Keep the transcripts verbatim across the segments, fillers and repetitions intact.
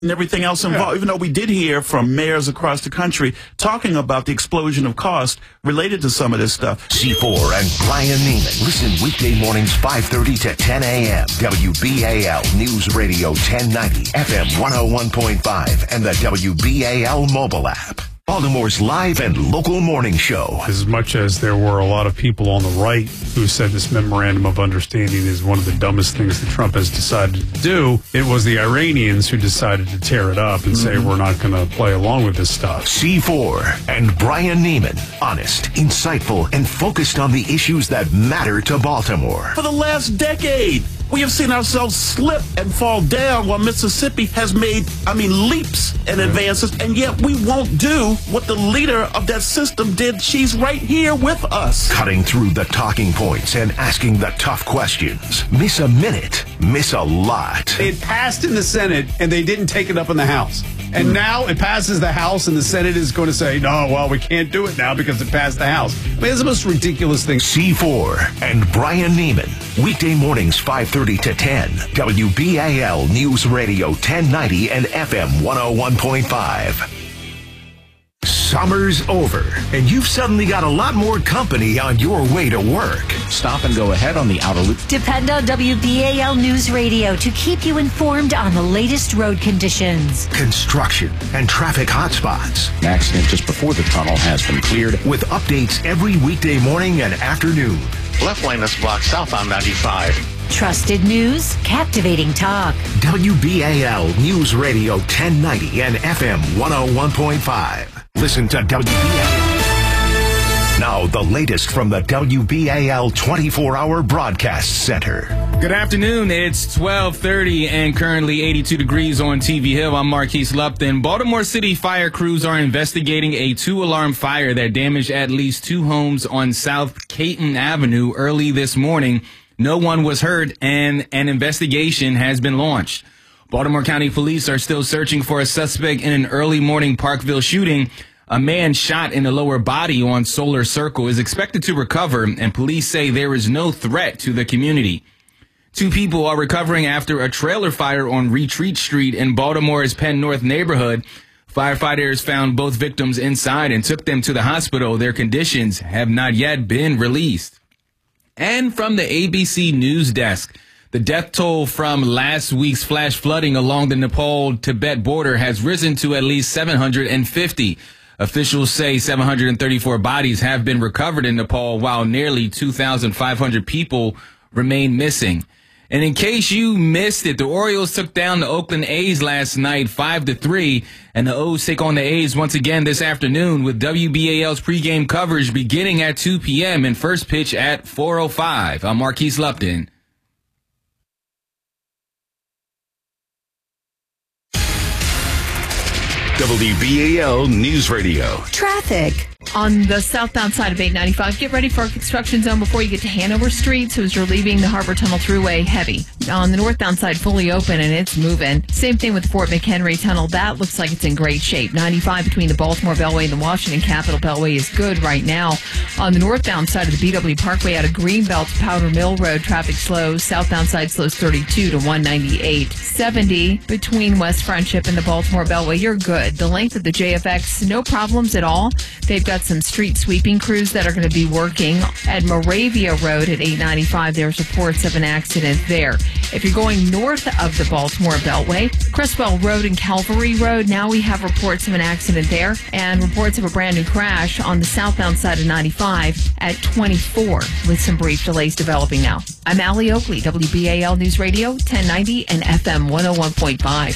and everything else involved, yeah. even though we did hear from mayors across the country talking about the explosion of cost related to some of this stuff. C four and Brian Neiman. Listen weekday mornings five thirty to ten a.m. W B A L News Radio ten ninety, F M one oh one point five, and the W B A L mobile app. Baltimore's live and local morning show. As much as there were a lot of people on the right who said this memorandum of understanding is one of the dumbest things that Trump has decided to do, it was the Iranians who decided to tear it up and mm-hmm. say we're not going to play along with this stuff. C four and Brian Neiman. Honest, insightful, and focused on the issues that matter to Baltimore. For the last decade, we have seen ourselves slip and fall down while Mississippi has made, I mean, leaps and advances, and yet we won't do what the leader of that system did. She's right here with us. Cutting through the talking points and asking the tough questions. Miss a minute, miss a lot. It passed in the Senate, and they didn't take it up in the House. And mm. now it passes the House, and the Senate is going to say, no, well, we can't do it now because it passed the House. I mean, it's the most ridiculous thing. C four and Brian Neiman. Weekday mornings, five thirty to ten. W B A L News Radio ten ninety and F M one oh one point five. Summer's over, and you've suddenly got a lot more company on your way to work. Stop and go ahead on the outer loop. Depend on W B A L News Radio to keep you informed on the latest road conditions, construction, and traffic hotspots. An accident just before the tunnel has been cleared. With updates every weekday morning and afternoon. Left lane is blocked southbound ninety-five. Trusted news, captivating talk. W B A L News Radio ten ninety and F M one oh one point five. Listen to W B A L. Now, the latest from the W B A L twenty-four hour Broadcast Center. Good afternoon. It's twelve thirty and currently eighty-two degrees on T V Hill. I'm Marquise Lupton. Baltimore City fire crews are investigating a two-alarm fire that damaged at least two homes on South Caton Avenue early this morning. No one was hurt, and an investigation has been launched. Baltimore County Police are still searching for a suspect in an early morning Parkville shooting. A man shot in the lower body on Solar Circle is expected to recover, and police say there is no threat to the community. Two people are recovering after a trailer fire on Retreat Street in Baltimore's Penn North neighborhood. Firefighters found both victims inside and took them to the hospital. Their conditions have not yet been released. And from the A B C News Desk, the death toll from last week's flash flooding along the Nepal-Tibet border has risen to at least seven hundred fifty. Officials say seven hundred thirty-four bodies have been recovered in Nepal, while nearly two thousand five hundred people remain missing. And in case you missed it, the Orioles took down the Oakland A's last night five to three, and the O's take on the A's once again this afternoon with W B A L's pregame coverage beginning at two p.m. and first pitch at four oh five. I'm Marquise Lupton. W B A L News Radio. Traffic. On the southbound side of eight ninety-five, get ready for a construction zone before you get to Hanover Street. So as you're leaving the Harbor Tunnel Thruway, heavy. On the northbound side, fully open, and it's moving. Same thing with the Fort McHenry Tunnel. That looks like it's in great shape. ninety-five between the Baltimore Beltway and the Washington Capitol Beltway is good right now. On the northbound side of the B W Parkway out of Greenbelt to Powder Mill Road, traffic slows. Southbound side slows thirty-two to one ninety-eight. seventy between West Friendship and the Baltimore Beltway, you're good. The length of the J F X, no problems at all. They've got some street sweeping crews that are going to be working at Moravia Road at eight ninety-five. There's reports of an accident there. If you're going north of the Baltimore Beltway, Cresswell Road and Calvary Road, now we have reports of an accident there and reports of a brand new crash on the southbound side of ninety-five at twenty-four with some brief delays developing now. I'm Allie Oakley, W B A L News Radio ten ninety and F M one oh one point five.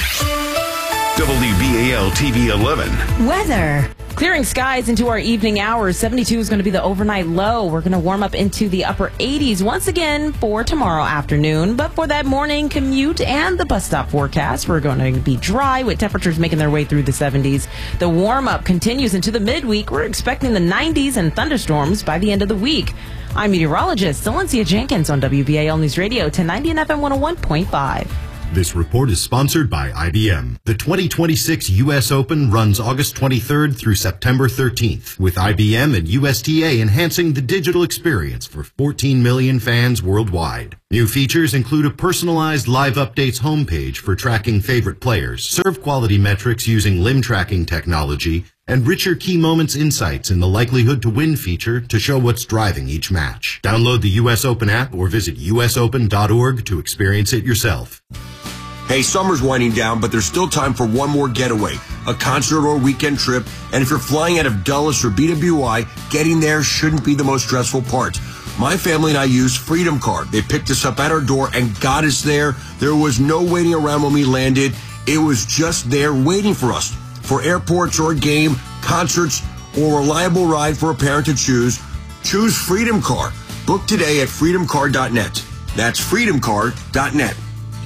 W B A L T V eleven. Weather. Clearing skies into our evening hours. seventy-two is going to be the overnight low. We're going to warm up into the upper eighties once again for tomorrow afternoon. But for that morning commute and the bus stop forecast, we're going to be dry with temperatures making their way through the seventies. The warm up continues into the midweek. We're expecting the nineties and thunderstorms by the end of the week. I'm meteorologist Valencia Jenkins on W B A L News Radio ten ninety and F M one oh one point five. This report is sponsored by I B M. The twenty twenty-six U S Open runs August twenty-third through September thirteenth, with I B M and U S T A enhancing the digital experience for fourteen million fans worldwide. New features include a personalized live updates homepage for tracking favorite players, serve quality metrics using limb tracking technology, and richer key moments insights in the likelihood to win feature to show what's driving each match. Download the U S Open app or visit U S open dot org to experience it yourself. Hey, summer's winding down, but there's still time for one more getaway, a concert or weekend trip. And if you're flying out of Dulles or B W I, getting there shouldn't be the most stressful part. My family and I used Freedom Card. They picked us up at our door and got us there. There was no waiting around when we landed. It was just there waiting for us. For airports or a game, concerts, or a reliable ride for a parent to choose, choose Freedom Card. Book today at freedom card dot net. That's freedom card dot net.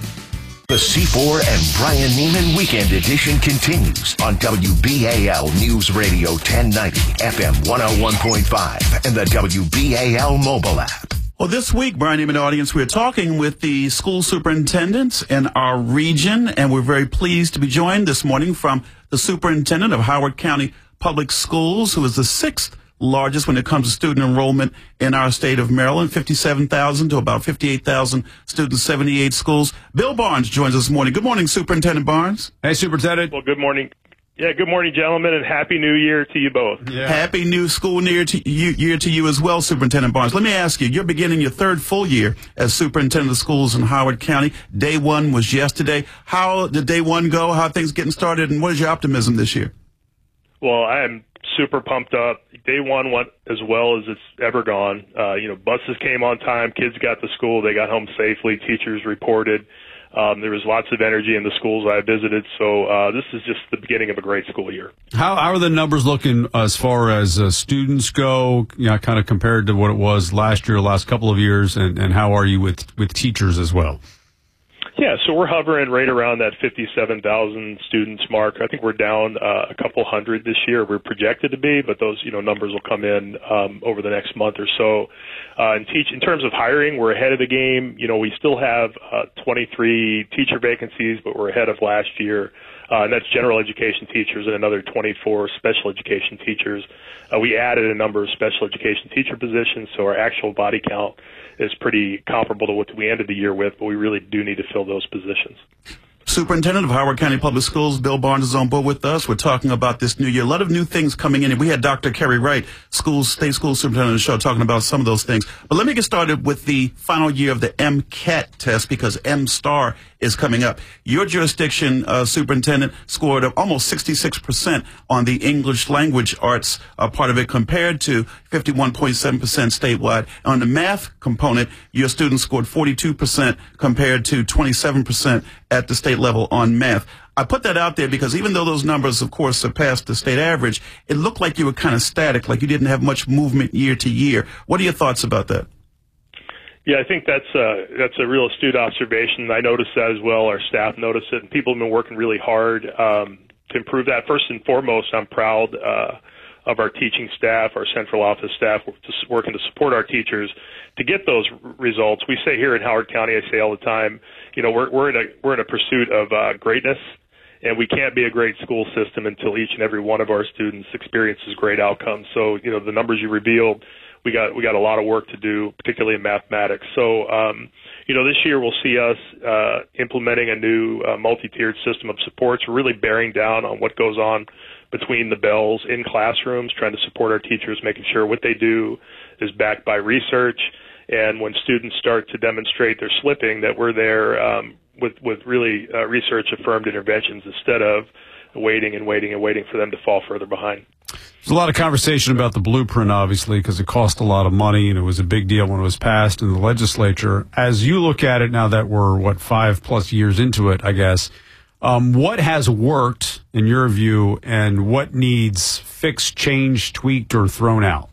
The C four and Brian Neiman Weekend Edition continues on W B A L News Radio ten ninety, F M one oh one point five, and the W B A L mobile app. Well, this week, Brian Neiman audience, we're talking with the school superintendents in our region, and we're very pleased to be joined this morning from the superintendent of Howard County Public Schools, who is the sixth largest when it comes to student enrollment in our state of Maryland, fifty-seven thousand to about fifty-eight thousand students, seventy-eight schools. Bill Barnes joins us this morning. Good morning, Superintendent Barnes. Hey, Superintendent. Well, good morning. Yeah, good morning, gentlemen, and Happy New Year to you both. Yeah. Happy new school year to you, year to you as well, Superintendent Barnes. Let me ask you, you're beginning your third full year as superintendent of schools in Howard County. Day one was yesterday. How did day one go? How are things getting started, and what is your optimism this year? Well, I am super pumped up. Day one went as well as it's ever gone. Uh, you know, buses came on time, kids got to school, they got home safely, teachers reported. Um, there was lots of energy in the schools I visited, so uh, this is just the beginning of a great school year. How, how are the numbers looking as far as uh, students go, you know, kind of compared to what it was last year, last couple of years, and, and how are you with, with teachers as well? Yeah, so we're hovering right around that fifty-seven thousand students mark. I think we're down uh, a couple hundred this year. We're projected to be, but those you know numbers will come in um, over the next month or so. Uh, and teach in terms of hiring, we're ahead of the game. You know, we still have uh, twenty-three teacher vacancies, but we're ahead of last year. Uh, and that's general education teachers and another twenty-four special education teachers. Uh, we added a number of special education teacher positions, so our actual body count is pretty comparable to what we ended the year with, but we really do need to fill those positions. Superintendent of Howard County Public Schools, Bill Barnes, is on board with us. We're talking about this new year. A lot of new things coming in. And we had Doctor Kerry Wright, school, state school superintendent of the show, talking about some of those things. But let me get started with the final year of the MCAT test, because M-STAR is coming up. Your jurisdiction, uh, superintendent, scored almost sixty-six percent on the English language arts uh, part of it, compared to fifty-one point seven percent statewide. On the math component, your students scored forty-two percent compared to twenty-seven percent at the state level on math. I put that out there because even though those numbers, of course, surpassed the state average, it looked like you were kind of static, like you didn't have much movement year to year. What are your thoughts about that? Yeah, I think that's a, that's a real astute observation. I noticed that as well. Our staff noticed it, and people have been working really hard um, to improve that. First and foremost, I'm proud uh, of our teaching staff, our central office staff, just working to support our teachers to get those results. We say here in Howard County, I say all the time, you know, we're we're in a we're in a pursuit of uh, greatness, and we can't be a great school system until each and every one of our students experiences great outcomes. So, you know, the numbers you revealed, we got we got a lot of work to do, particularly in mathematics. So, um, you know, this year we'll see us uh, implementing a new uh, multi-tiered system of supports. We're really bearing down on what goes on between the bells in classrooms, trying to support our teachers, making sure what they do is backed by research. And when students start to demonstrate they're slipping, that we're there um, with, with really uh, research-affirmed interventions instead of waiting and waiting and waiting for them to fall further behind. There's a lot of conversation about the blueprint, obviously, because it cost a lot of money, and it was a big deal when it was passed in the legislature. As you look at it now that we're, what, five-plus years into it, I guess, um, what has worked, in your view, and what needs fixed, changed, tweaked, or thrown out?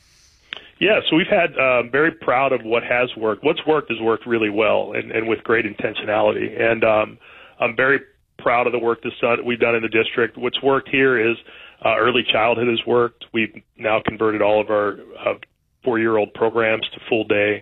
Yeah, so we've had uh, very proud of what has worked. What's worked has worked really well and, and with great intentionality. And um, I'm very proud of the work that's done, we've done in the district. What's worked here is uh, early childhood has worked. We've now converted all of our uh, four-year-old programs to full day.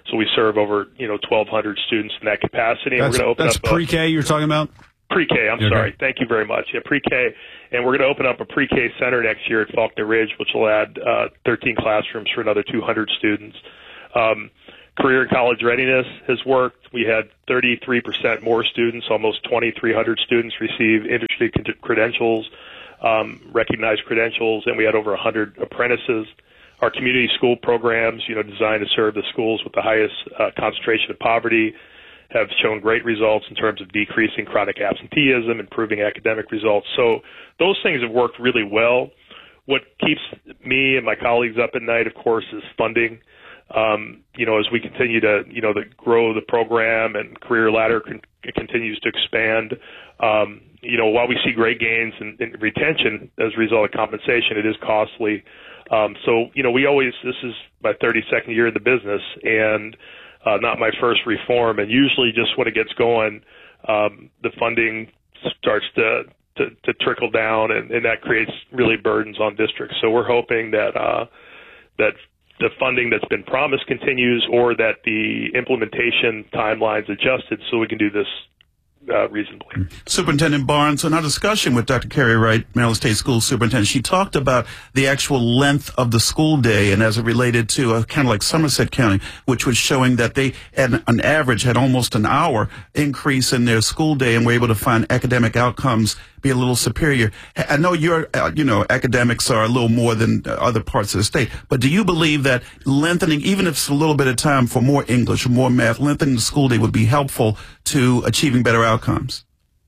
So we serve over, you know, twelve hundred students in that capacity. And That's, we're going to open that's up pre-K a, you're talking about? Pre-K, I'm Okay. sorry. Thank you very much. Yeah, pre-K. And we're going to open up a pre-K center next year at Faulkner Ridge, which will add uh, thirteen classrooms for another two hundred students. Um, career and college readiness has worked. We had thirty-three percent more students, almost twenty-three hundred students receive industry con- credentials, um, recognized credentials, and we had over one hundred apprentices. Our community school programs, you know, designed to serve the schools with the highest uh, concentration of poverty, have shown great results in terms of decreasing chronic absenteeism, improving academic results. So those things have worked really well. What keeps me and my colleagues up at night, of course, is funding. Um, you know, as we continue to, you know, the, grow the program and Career Ladder con- continues to expand, um, you know, while we see great gains in, in retention as a result of compensation, it is costly. Um, so, you know, we always, this is my thirty-second year in the business, and uh, not my first reform. And usually just when it gets going, um, the funding starts to, to, to trickle down, and, and that creates really burdens on districts. So we're hoping that, uh, that the funding that's been promised continues, or that the implementation timelines adjusted so we can do this uh, reasonably. Superintendent Barnes, in our discussion with Doctor Carrie Wright, Maryland State School Superintendent, she talked about the actual length of the school day, and as it related to a kind of like Somerset County, which was showing that they, at an average, had almost an hour increase in their school day and were able to find academic outcomes be a little superior. I know your, uh, you know, academics are a little more than other parts of the state, but do you believe that lengthening, even if it's a little bit of time for more English or more math, lengthening the school day would be helpful to achieving better outcomes?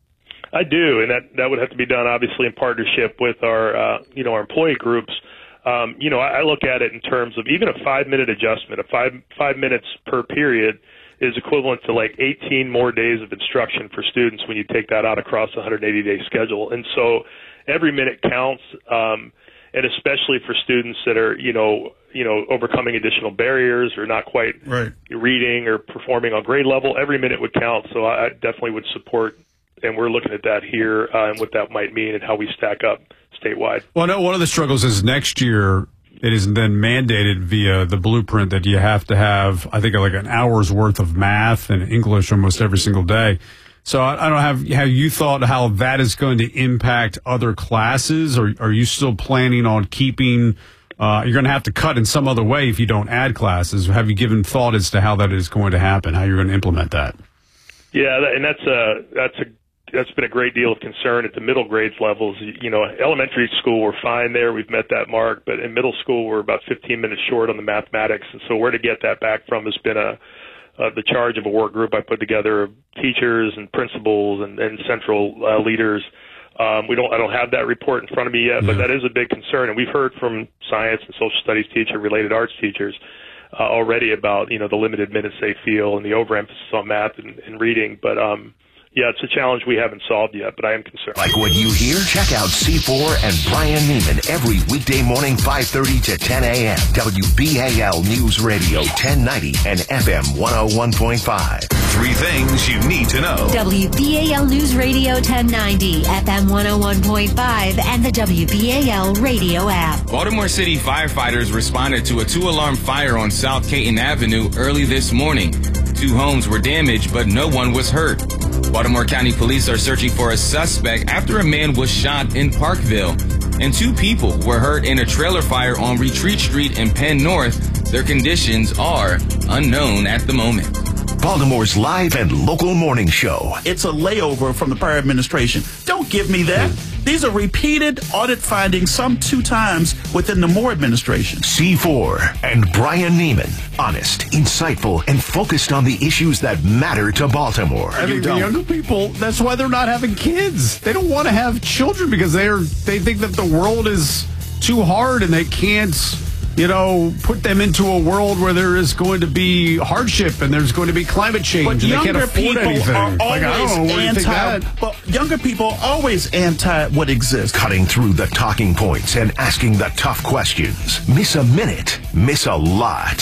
I do, and that, that would have to be done, obviously, in partnership with our, uh, you know, our employee groups. Um, you know, I, I look at it in terms of even a five-minute adjustment, a five five minutes per period is equivalent to like eighteen more days of instruction for students when you take that out across a one hundred eighty day schedule. And so every minute counts, um, and especially for students that are, you know, you know, overcoming additional barriers or not quite right. reading or performing on grade level, every minute would count. So I definitely would support, and we're looking at that here uh, and what that might mean and how we stack up statewide. Well, no, one of the struggles is next year it is then mandated via the blueprint that you have to have, I think, like an hour's worth of math and English almost every single day. So I, I don't have, have you thought how that is going to impact other classes, or are you still planning on keeping, uh, you're going to have to cut in some other way if you don't add classes. Have you given thought as to how that is going to happen, how you're going to implement that? Yeah, and that's a, that's a, that's been a great deal of concern at the middle grades levels. You know, elementary school, we're fine there. We've met that mark. But in middle school, we're about fifteen minutes short on the mathematics. And so where to get that back from has been a, uh, the charge of a work group I put together of teachers and principals and, and central uh, leaders. Um, we don't, I don't have that report in front of me yet, but that is a big concern. And we've heard from science and social studies teacher, related arts teachers, uh, already about, you know, the limited minutes they feel and the overemphasis on math and, and reading. But, um, yeah, it's a challenge we haven't solved yet, but I am concerned. Like what you hear? Check out C four and Brian Neiman every weekday morning, five thirty to ten a.m. W B A L News Radio ten ninety and F M one oh one point five. Three things you need to know. W B A L News Radio ten ninety, F M one oh one point five, and the W B A L radio app. Baltimore City firefighters responded to a two-alarm fire on South Caton Avenue early this morning. Two homes were damaged, but no one was hurt. Baltimore County Police are searching for a suspect after a man was shot in Parkville. And two people were hurt in a trailer fire on Retreat Street in Penn North. Their conditions are unknown at the moment. Baltimore's live and local morning show. It's a layover from the prior administration. Don't give me that. These are repeated audit findings, some two times within the Moore administration. C four and Brian Neiman. Honest, insightful, and focused on the issues that matter to Baltimore. I think the younger people, that's why they're not having kids. They don't want to have children because they're they think that the world is too hard and they can't, you know, put them into a world where there is going to be hardship and there's going to be climate change But and they can't afford people anything. are always Like, I don't know, where do you think anti. that? But younger people are always anti what exists. Cutting through the talking points and asking the tough questions. Miss a minute, miss a lot.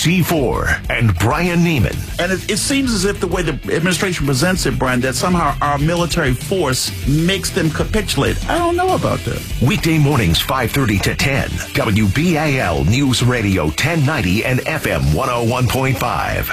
C four and Brian Neiman. And it, it seems as if the way the administration presents it, Brian, that somehow our military force makes them capitulate. I don't know about that. Weekday mornings, five thirty to ten. W B A L News Radio ten ninety and F M one oh one point five.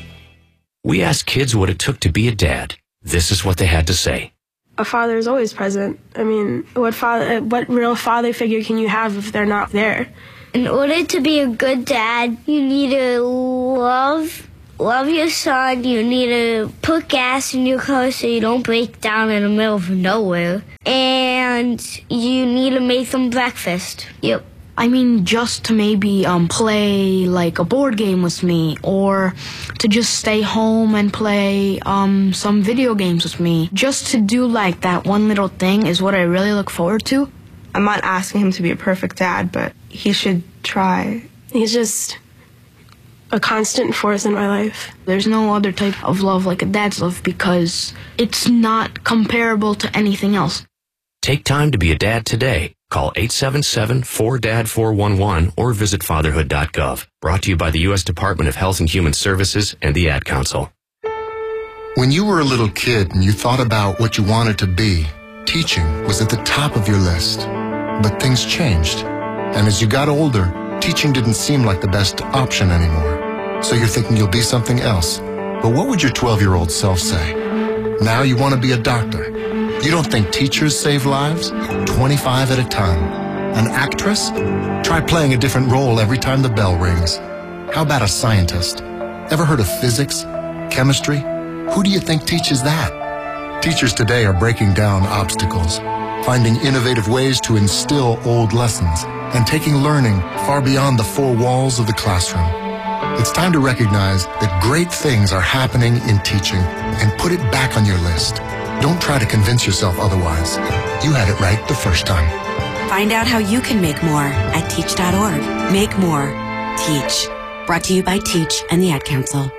We asked kids what it took to be a dad. This is what they had to say. A father is always present. I mean, what father, what real father figure can you have if they're not there? In order to be a good dad, you need to love love your son. You need to put gas in your car so you don't break down in the middle of nowhere. And you need to make them breakfast. Yep. I mean, just to maybe um, play like a board game with me, or to just stay home and play um, some video games with me. Just to do like that one little thing is what I really look forward to. I'm not asking him to be a perfect dad, but he should try. He's just a constant force in my life. There's no other type of love like a dad's love because it's not comparable to anything else. Take time to be a dad today. Call eight seven seven, four D A D, four one one or visit fatherhood dot gov. Brought to you by the U S Department of Health and Human Services and the Ad Council. When you were a little kid and you thought about what you wanted to be, teaching was at the top of your list. But things changed. And as you got older, teaching didn't seem like the best option anymore. So you're thinking you'll be something else. But what would your twelve-year-old self say? Now you want to be a doctor. You don't think teachers save lives? twenty-five at a time. An actress? Try playing a different role every time the bell rings. How about a scientist? Ever heard of physics? Chemistry? Who do you think teaches that? Teachers today are breaking down obstacles, finding innovative ways to instill old lessons, and taking learning far beyond the four walls of the classroom. It's time to recognize that great things are happening in teaching and put it back on your list. Don't try to convince yourself otherwise. You had it right the first time. Find out how you can make more at teach dot org. Make more. Teach. Brought to you by Teach and the Ad Council.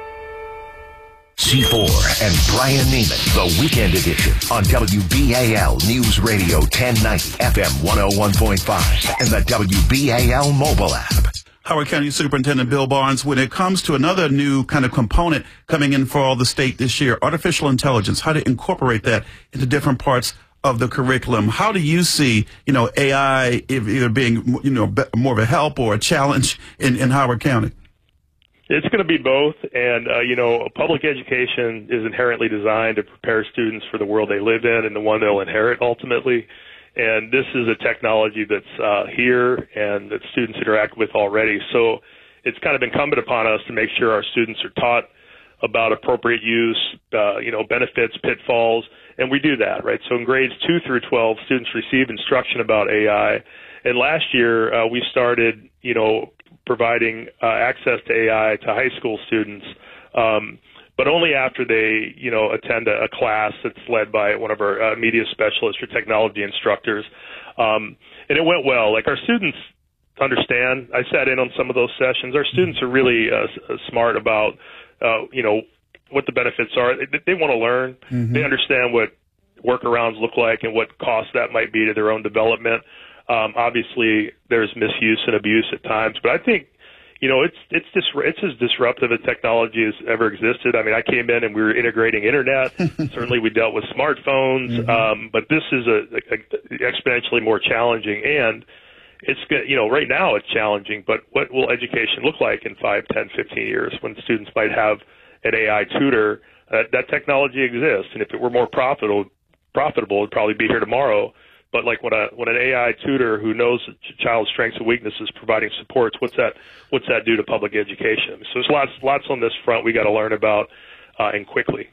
C four and Brian Neiman, the Weekend Edition on W B A L News Radio ten ninety, F M one oh one point five, and the W B A L mobile app. Howard County Superintendent Bill Barnes, when it comes to another new kind of component coming in for all the state this year, artificial intelligence, how to incorporate that into different parts of the curriculum. How do you see, you know, A I either being, you know, more of a help or a challenge in, in Howard County? It's going to be both. And, uh, you know, public education is inherently designed to prepare students for the world they live in and the one they'll inherit ultimately. And this is a technology that's uh, here and that students interact with already. So it's kind of incumbent upon us to make sure our students are taught about appropriate use, uh, you know, benefits, pitfalls, and we do that, right? So in grades two through twelve, students receive instruction about A I. And last year, uh, we started, you know, providing uh, access to A I to high school students, um, but only after they, you know, attend a, a class that's led by one of our uh, media specialists or technology instructors. Um, and it went well. Like, our students understand. I sat in on some of those sessions. Our students are really uh, smart about, uh, you know, what the benefits are. They, they want to learn. Mm-hmm. They understand what workarounds look like and what cost that might be to their own development. Um, obviously, there's misuse and abuse at times, but I think, you know, it's it's dis- it's as disruptive a technology as ever existed. I mean, I came in and we were integrating internet. Certainly, we dealt with smartphones, mm-hmm. um, but this is a, a, a exponentially more challenging. And it's, you know, right now it's challenging. But what will education look like in five, ten, fifteen years when students might have an A I tutor? Uh, that technology exists, and if it were more profitable, profitable, it'd probably be here tomorrow. But like when a when an A I tutor who knows the child's strengths and weaknesses providing supports, what's that what's that do to public education? So there's lots lots on this front we got to learn about uh, and quickly.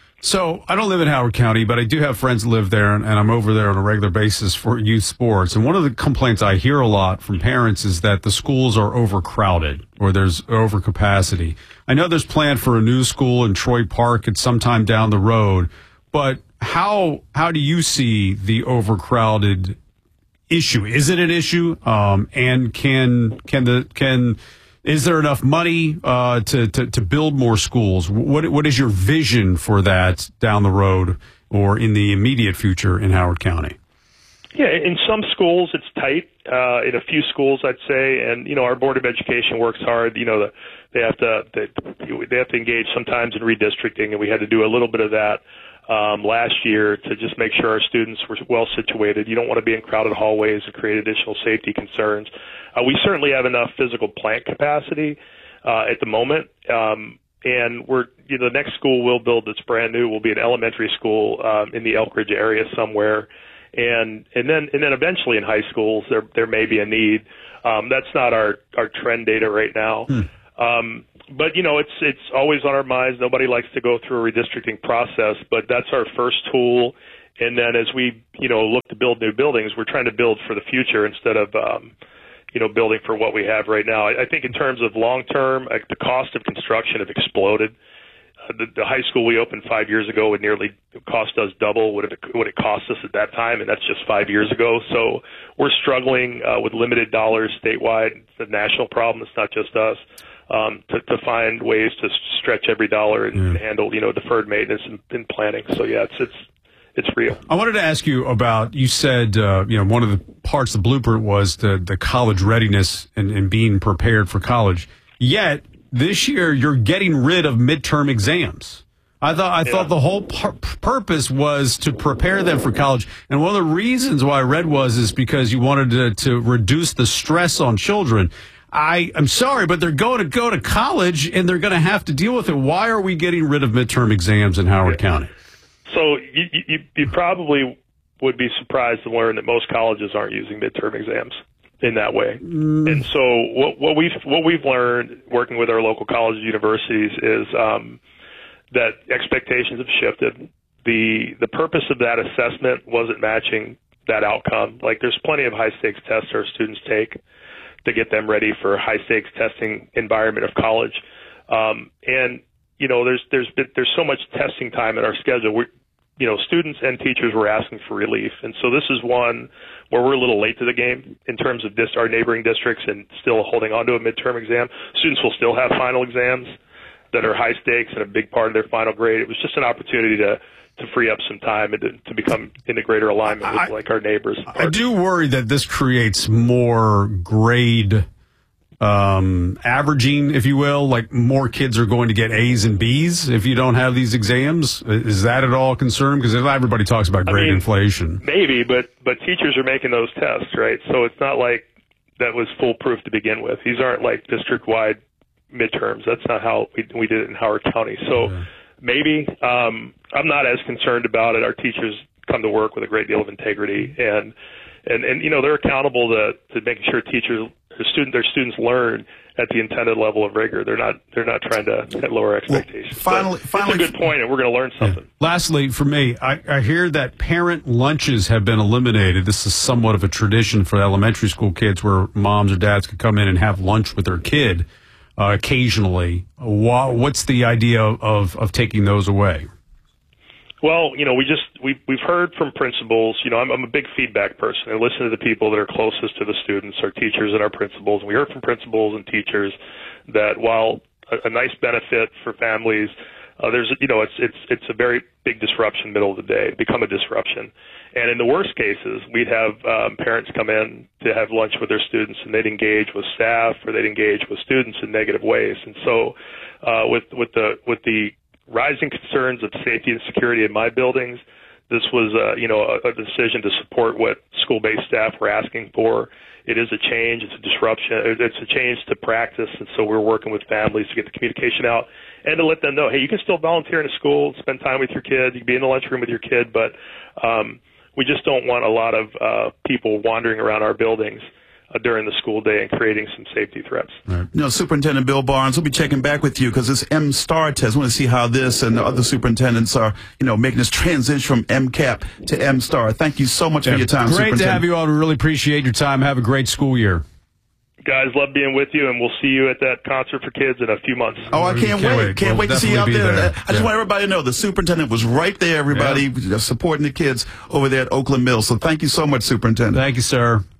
So I don't live in Howard County, but I do have friends that live there, and, and I'm over there on a regular basis for youth sports. And one of the complaints I hear a lot from parents is that the schools are overcrowded or there's overcapacity. I know there's planned for a new school in Troy Park at some time down the road, but How how do you see the overcrowded issue? Is it an issue? Um, and can can the can is there enough money uh, to, to to build more schools? What what is your vision for that down the road or in the immediate future in Howard County? Yeah, in some schools it's tight. Uh, in a few schools, I'd say, and you know, our Board of Education works hard. You know, the They have to they, they have to engage sometimes in redistricting, and we had to do a little bit of that um, last year to just make sure our students were well situated. You don't want to be in crowded hallways and create additional safety concerns. Uh, we certainly have enough physical plant capacity uh, at the moment, um, and we're you know the next school we'll build that's brand new will be an elementary school um, in the Elk Ridge area somewhere, and and then and then eventually in high schools there there may be a need. Um, that's not our our trend data right now. Hmm. Um, but, you know, it's it's always on our minds. Nobody likes to go through a redistricting process, but that's our first tool. And then as we, you know, look to build new buildings, we're trying to build for the future instead of, um, you know, building for what we have right now. I, I think in terms of long-term, uh, the cost of construction have exploded. Uh, the, the high school we opened five years ago would nearly cost us double what it, what it cost us at that time, and that's just five years ago. So we're struggling uh, with limited dollars statewide. It's a national problem. It's not just us. Um, to, to find ways to stretch every dollar and yeah. handle, you know, deferred maintenance and, and planning. So yeah, it's it's it's real. I wanted to ask you about. You said uh, you know one of the parts of the blueprint was the the college readiness and, and being prepared for college. Yet this year you're getting rid of midterm exams. I thought I yeah. thought the whole pur- purpose was to prepare them for college, and one of the reasons why I read was is because you wanted to, to reduce the stress on children. I, I'm sorry, but they're going to go to college and they're going to have to deal with it. Why are we getting rid of midterm exams in Howard yeah. County? So you, you, you probably would be surprised to learn that most colleges aren't using midterm exams in that way. Mm. And so what, what we've what we've learned working with our local colleges and universities is um, that expectations have shifted. The the purpose of that assessment wasn't matching that outcome. Like there's plenty of high stakes tests our students take to get them ready for a high-stakes testing environment of college, um, and you know, there's there's been, there's so much testing time in our schedule. We, you know, students and teachers were asking for relief, and so this is one where we're a little late to the game in terms of this, our neighboring districts, and still holding on to a midterm exam. Students will still have final exams that are high stakes and a big part of their final grade. It was just an opportunity to. to free up some time and to, to become in a greater alignment with I, like our neighbors. I do worry that this creates more grade um, averaging, if you will, like more kids are going to get A's and B's if you don't have these exams. Is that at all a concern? Because everybody talks about grade I mean, inflation. Maybe, but, but teachers are making those tests, right? So it's not like that was foolproof to begin with. These aren't like district-wide midterms. That's not how we, we did it in Howard County. So yeah. maybe um, I'm not as concerned about it. Our teachers come to work with a great deal of integrity, and and, and you know they're accountable to, to making sure teachers, their student, their students learn at the intended level of rigor. They're not they're not trying to lower expectations. Well, finally, but finally, it's a good point, and we're going to learn something. Yeah. Lastly, for me, I, I hear that parent lunches have been eliminated. This is somewhat of a tradition for elementary school kids, where moms or dads could come in and have lunch with their kid uh, occasionally. What's the idea of of taking those away? Well, you know, we just we we've heard from principals. You know, I'm, I'm a big feedback person. I listen to the people that are closest to the students, our teachers and our principals. And we heard from principals and teachers that while a, a nice benefit for families, uh, there's you know, it's it's it's a very big disruption middle of the day, become a disruption. And in the worst cases, we'd have um, parents come in to have lunch with their students, and they'd engage with staff or they'd engage with students in negative ways. And so, uh, with with the with the rising concerns of safety and security in my buildings, this was, uh, you know, a, a decision to support what school-based staff were asking for. It is a change. It's a disruption. It's a change to practice, and so we're working with families to get the communication out and to let them know, hey, you can still volunteer in a school, spend time with your kid, you can be in the lunchroom with your kid, but um, we just don't want a lot of uh, people wandering around our buildings Uh, during the school day and creating some safety threats. Right. You know, Superintendent Bill Barnes, we'll be checking back with you because this M-STAR test, I want to see how this and the other superintendents are, you know, making this transition from MCAP to M-STAR. Thank you so much yeah, for your time, Great Superintendent. to have you all. We really appreciate your time. Have a great school year. Guys, love being with you, and we'll see you at that concert for kids in a few months. Oh, I can't, can't wait. wait. Can't we'll wait to see you out there. there. I just yeah. want everybody to know the superintendent was right there, everybody, yeah. supporting the kids over there at Oakland Mills. So thank you so much, Superintendent. Thank you, sir.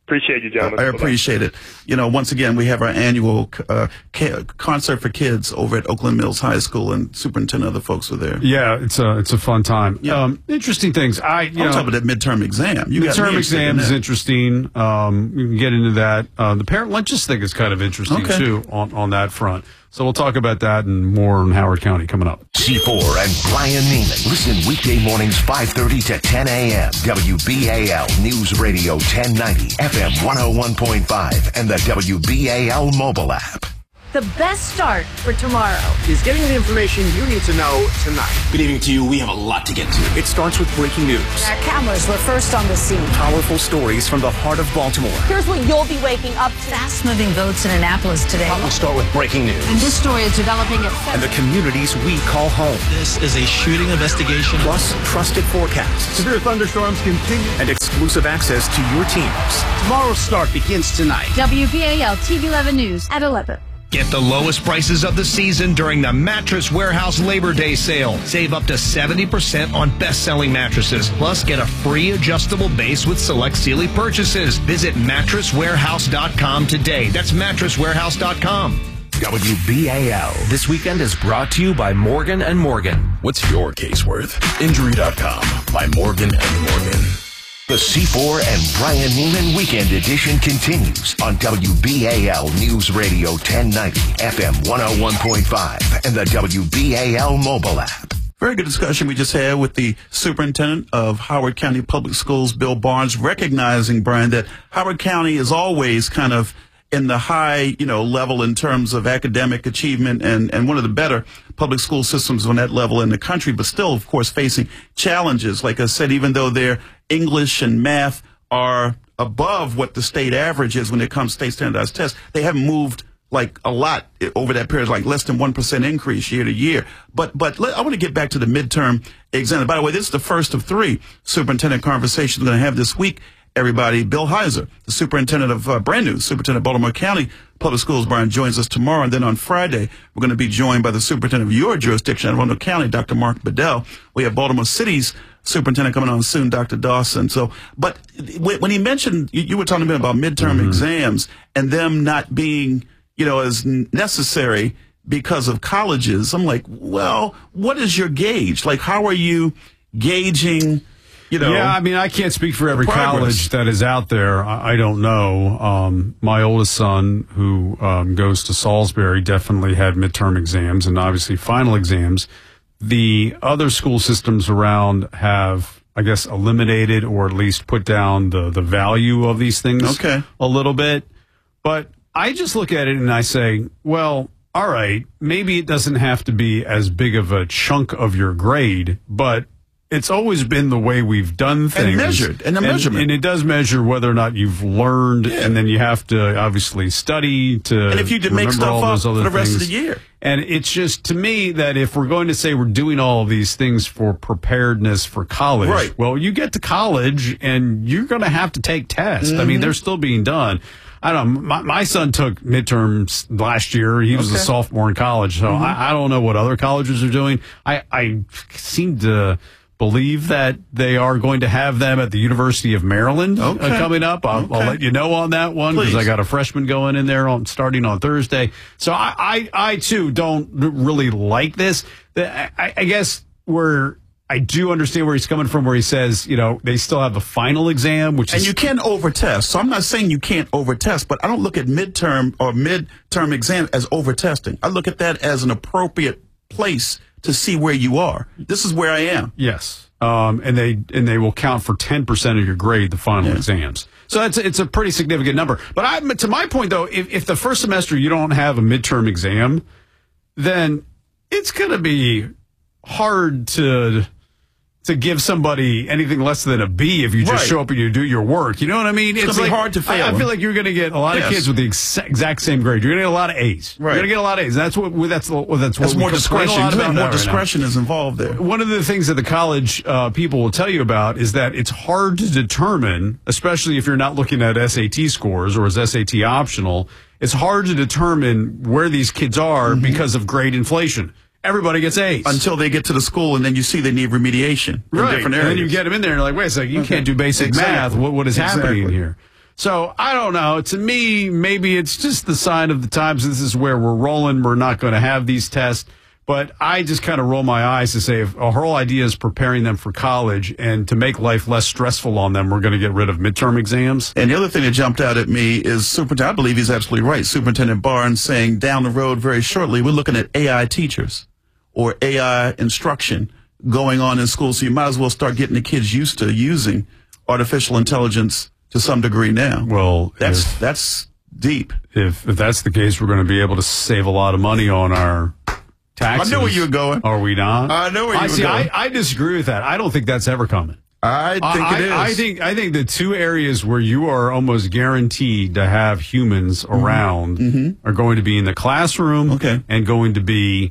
Appreciate you, gentlemen. I appreciate it. You know, once again, we have our annual uh, ca- concert for kids over at Oakland Mills High School, and superintendent and other folks are there. Yeah, it's a it's a fun time. Yeah. Um, interesting things. I you I'm know, talking about that midterm exam. You midterm exam is interesting. Um, we can get into that. Uh, the parent lunches thing is kind of interesting Okay. too on on that front. So we'll talk about that and more in Howard County coming up. C four and Brian Neiman. Listen weekday mornings five thirty to ten a.m. W B A L News Radio ten ninety, F M one oh one point five, and the W B A L mobile app. The best start for tomorrow is getting the information you need to know tonight. Good evening to you. We have a lot to get to. It starts with breaking news. Our cameras were first on the scene. Powerful stories from the heart of Baltimore. Here's what you'll be waking up to. Fast-moving votes in Annapolis today. We'll start with breaking news. And this story is developing at And the communities we call home. This is a shooting investigation. Plus, trusted forecasts. Severe thunderstorms continue. And exclusive access to your teams. Tomorrow's start begins tonight. W B A L T V eleven News at eleven. Get the lowest prices of the season during the Mattress Warehouse Labor Day sale. Save up to seventy percent on best-selling mattresses. Plus, get a free adjustable base with select Sealy purchases. Visit mattress warehouse dot com today. That's mattress warehouse dot com. W B A L. This weekend is brought to you by Morgan and Morgan. What's your case worth? Injury dot com by Morgan and Morgan. The C four and Brian Neiman Weekend Edition continues on W B A L News Radio ten ninety, F M one oh one point five, and the W B A L mobile app. Very good discussion we just had with the superintendent of Howard County Public Schools, Bill Barnes, recognizing, Brian, that Howard County is always kind of in the high, you know, level in terms of academic achievement and, and one of the better public school systems on that level in the country, but still, of course, facing challenges. Like I said, even though their English and math are above what the state average is when it comes to state standardized tests, they haven't moved like a lot over that period, like less than one percent increase year to year. But but let, I want to get back to the midterm exam. By the way, this is the first of three superintendent conversations we're going to have this week. Everybody, Bill Heiser, the superintendent of uh, brand new superintendent of Baltimore County Public Schools, Brian, joins us tomorrow. And then on Friday, we're going to be joined by the superintendent of your jurisdiction, Arundel County, Doctor Mark Bedell. We have Baltimore City's superintendent coming on soon, Doctor Dawson. So, but when he mentioned, you, you were talking about midterm mm-hmm. exams and them not being, you know, as necessary because of colleges. I'm like, well, what is your gauge? Like, how are you gauging? You know, yeah, I mean, I can't speak for every college that is out there. I, I don't know. Um, my oldest son, who um, goes to Salisbury, definitely had midterm exams and obviously final exams. The other school systems around have, I guess, eliminated or at least put down the, the value of these things okay. a little bit. But I just look at it and I say, well, all right, maybe it doesn't have to be as big of a chunk of your grade, but it's always been the way we've done things. And measured, and a measurement. And it does measure whether or not you've learned, yeah. and then you have to obviously study to And if you did make stuff up for the rest things. of the year. And it's just, to me, that if we're going to say we're doing all of these things for preparedness for college, right. well, you get to college, and you're going to have to take tests. Mm-hmm. I mean, they're still being done. I don't know. My, my son took midterms last year. He was okay. a sophomore in college, so mm-hmm. I, I don't know what other colleges are doing. I, I seem to believe that they are going to have them at the University of Maryland okay. uh, coming up. I'll, okay. I'll let you know on that one because I got a freshman going in there on starting on Thursday. So I, I, I too don't really like this. I, I guess where I do understand where he's coming from, where he says, you know, they still have a final exam, which and is... you can overtest. So I'm not saying you can't overtest, but I don't look at midterm or midterm exam as overtesting. I look at that as an appropriate place to see where you are. This is where I am. Yes. Um, and they and they will count for ten percent of your grade, the final yeah. exams. So it's, it's a pretty significant number. But I, to my point, though, if, if the first semester you don't have a midterm exam, then it's going to be hard to... to give somebody anything less than a B if you just right. show up and you do your work. You know what I mean? It's, it's going to be hard to fail. I, I feel like you're going to get a lot yes. of kids with the ex- exact same grade. You're going to get a lot of A's. Right. You're going to get a lot of A's. That's what that's what that's, that's what more discretion. More right discretion right is involved there. One of the things that the college uh, people will tell you about is that it's hard to determine, especially if you're not looking at S A T scores or is S A T optional. It's hard to determine where these kids are mm-hmm. because of grade inflation. Everybody gets A's. Until they get to the school, and then you see they need remediation in right. different areas. And then you get them in there, and you're like, wait a second, you okay. can't do basic exactly. math. What, what is exactly. happening here? So I don't know. To me, maybe it's just the sign of the times. This is where we're rolling. We're not going to have these tests. But I just kind of roll my eyes to say if our whole idea is preparing them for college and to make life less stressful on them, we're going to get rid of midterm exams. And the other thing that jumped out at me is Superintendent, I believe he's absolutely right, Superintendent Barnes saying down the road very shortly, we're looking at A I teachers or A I instruction going on in school. So you might as well start getting the kids used to using artificial intelligence to some degree now. Well, that's if, that's deep. If, if that's the case, we're going to be able to save a lot of money on our taxes. I know where you were going. Are we not? I know where you I were see, going. I, I disagree with that. I don't think that's ever coming. I think I, it is. I think I think the two areas where you are almost guaranteed to have humans around mm-hmm. are going to be in the classroom okay. and going to be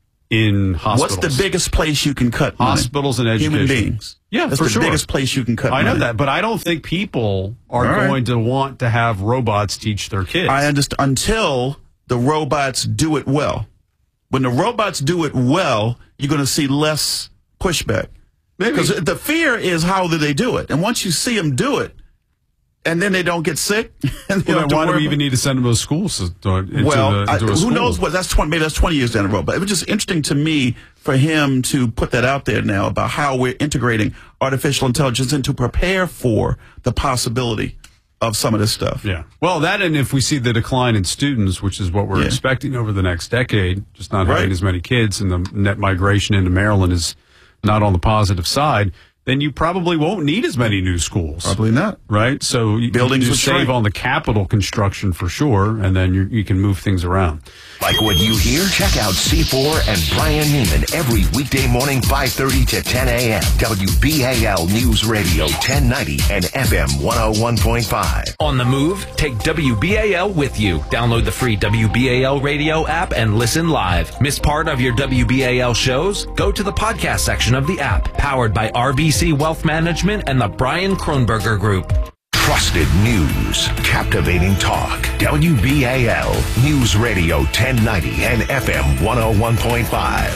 in hospitals. What's the biggest place you can cut money? Hospitals and education. Human beings. Yeah, that's for the sure. biggest place you can cut I money. know that, but I don't think people are All right. going to want to have robots teach their kids. I understand until the robots do it well. When the robots do it well, you're going to see less pushback. Because the fear is how do they do it? And once you see them do it, and then they don't get sick, and they well, don't then why do we about even need to send them to schools? Into well, the, into I, a who school? knows what? That's twenty. Maybe that's twenty years down the road. But it was just interesting to me for him to put that out there now about how we're integrating artificial intelligence and to prepare for the possibility of some of this stuff. Yeah. Well, that and if we see the decline in students, which is what we're Yeah. expecting over the next decade, just not Right. having as many kids and the net migration into Maryland is not on the positive side, then you probably won't need as many new schools. Probably not. Right? So you, Buildings you would save shrink. on the capital construction for sure, and then you, you can move things around. Like what you hear? Check out C four and Brian Neiman every weekday morning, five thirty to ten a.m. W B A L News Radio ten ninety and F M one oh one point five. On the move, take W B A L with you. Download the free W B A L radio app and listen live. Miss part of your W B A L shows? Go to the podcast section of the app, powered by R B C Wealth Management and the Brian Kronberger Group. Trusted news, captivating talk. W B A L News Radio ten ninety and F M one oh one point five.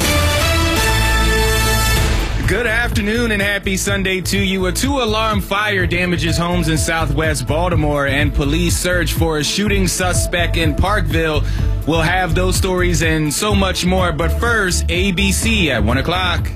Good afternoon and happy Sunday to you. A two-alarm fire damages homes in southwest Baltimore, and police search for a shooting suspect in Parkville. We'll have those stories and so much more. But first, A B C at one o'clock.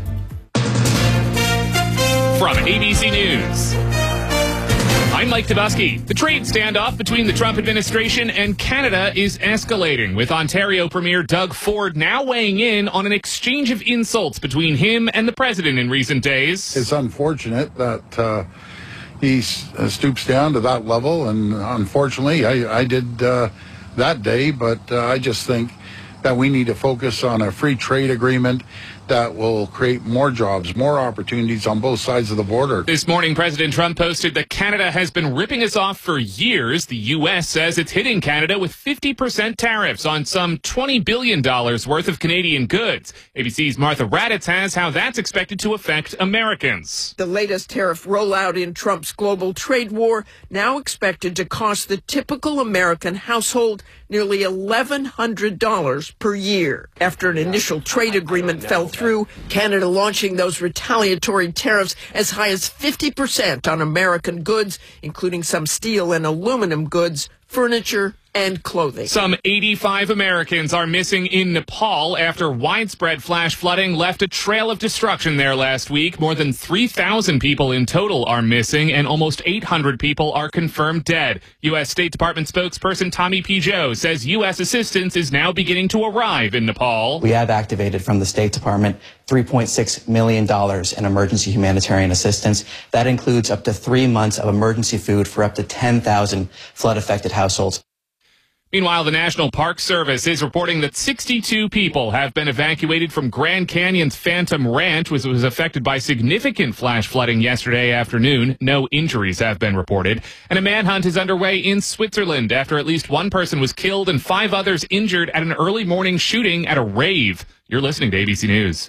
From A B C News, I'm Mike Tabusky. The trade standoff between the Trump administration and Canada is escalating, with Ontario Premier Doug Ford now weighing in on an exchange of insults between him and the president in recent days. It's unfortunate that uh, he uh, stoops down to that level, and unfortunately, I, I did uh, that day, but uh, I just think that we need to focus on a free trade agreement that will create more jobs, more opportunities on both sides of the border. This morning, President Trump posted that Canada has been ripping us off for years. The U S says it's hitting Canada with fifty percent tariffs on some twenty billion dollars worth of Canadian goods. A B C's Martha Raddatz has how that's expected to affect Americans. The latest tariff rollout in Trump's global trade war now expected to cost the typical American household nearly eleven hundred dollars per year. After an initial trade agreement fell through, Canada launching those retaliatory tariffs as high as fifty percent on American goods, including some steel and aluminum goods, furniture, and clothing. Some eighty-five Americans are missing in Nepal after widespread flash flooding left a trail of destruction there last week. More than three thousand people in total are missing, and almost eight hundred people are confirmed dead. U S State Department spokesperson Tommy Pigeot says U S assistance is now beginning to arrive in Nepal. We have activated from the State Department three point six million dollars in emergency humanitarian assistance. That includes up to three months of emergency food for up to ten thousand flood-affected households. Meanwhile, the National Park Service is reporting that sixty-two people have been evacuated from Grand Canyon's Phantom Ranch, which was affected by significant flash flooding yesterday afternoon. No injuries have been reported. And a manhunt is underway in Switzerland after at least one person was killed and five others injured at an early morning shooting at a rave. You're listening to A B C News.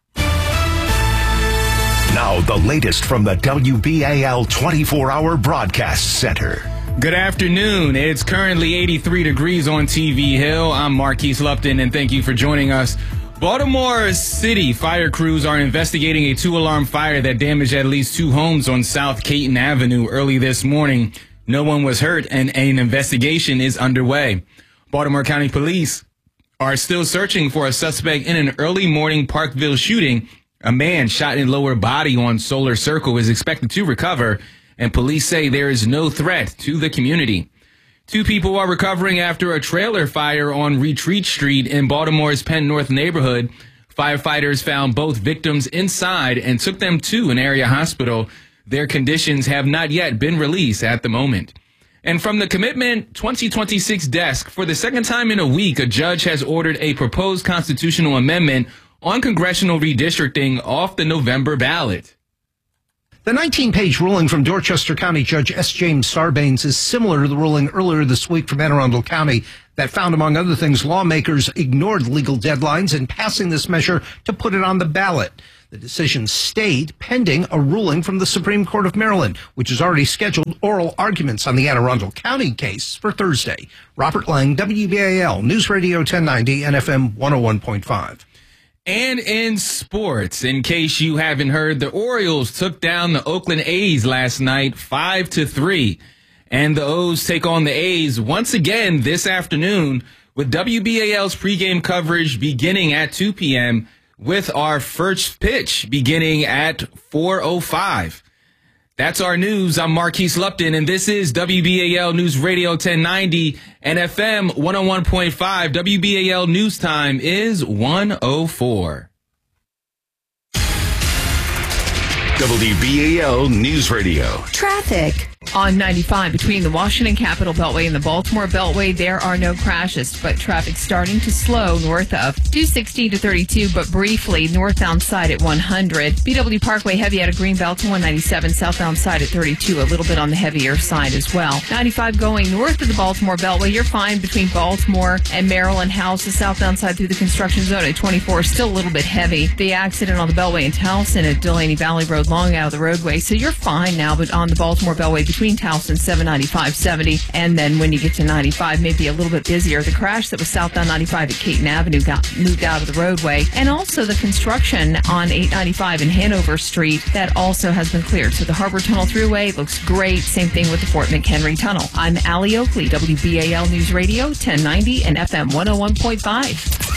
Now, the latest from the W B A L twenty-four hour Broadcast Center. Good afternoon. It's currently eighty-three degrees on T V Hill. I'm Marquise Lupton, and thank you for joining us. Baltimore City fire crews are investigating a two-alarm fire that damaged at least two homes on South Caton Avenue early this morning. No one was hurt, and an investigation is underway. Baltimore County Police are still searching for a suspect in an early morning Parkville shooting. A man shot in lower body on Solar Circle is expected to recover, and police say there is no threat to the community. Two people are recovering after a trailer fire on Retreat Street in Baltimore's Penn North neighborhood. Firefighters found both victims inside and took them to an area hospital. Their conditions have not yet been released at the moment. And from the Commitment twenty twenty-six desk, for the second time in a week, a judge has ordered a proposed constitutional amendment on congressional redistricting off the November ballot. The nineteen-page ruling from Dorchester County Judge S. James Sarbanes is similar to the ruling earlier this week from Anne Arundel County that found, among other things, lawmakers ignored legal deadlines in passing this measure to put it on the ballot. The decision stayed pending a ruling from the Supreme Court of Maryland, which has already scheduled oral arguments on the Anne Arundel County case for Thursday. Robert Lang, W B A L, News Radio ten ninety and F M one oh one point five. And in sports, in case you haven't heard, the Orioles took down the Oakland A's last night five to three. And the O's take on the A's once again this afternoon with W B A L's pregame coverage beginning at two p.m. with our first pitch beginning at four oh five. That's our news. I'm Marquise Lupton, and this is W B A L News Radio ten ninety and F M one oh one point five. W B A L News Time is one oh four. W B A L News Radio. Traffic. On ninety-five between the Washington Capitol Beltway and the Baltimore Beltway, there are no crashes, but traffic starting to slow north of two sixty to thirty-two, but briefly northbound side at one hundred. B W Parkway heavy out of Greenbelt to one ninety-seven, southbound side at thirty-two, a little bit on the heavier side as well. ninety-five going north of the Baltimore Beltway, you're fine between Baltimore and Maryland House, the southbound side through the construction zone at twenty-four, still a little bit heavy. The accident on the Beltway in Towson at Delaney Valley Road, long out of the roadway, so you're fine now, but on the Baltimore Beltway between Towson, seven ninety-five seventy, and then when you get to ninety-five, maybe a little bit busier. The crash that was southbound ninety-five at Caton Avenue got moved out of the roadway, and also the construction on eight ninety-five and Hanover Street, that also has been cleared. So the Harbor Tunnel Thruway looks great. Same thing with the Fort McHenry Tunnel. I'm Allie Oakley, W B A L News Radio ten ninety and F M one oh one point five.